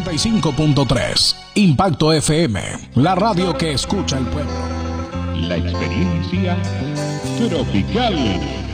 95.3. Impacto FM, la radio que escucha el pueblo. La experiencia tropical.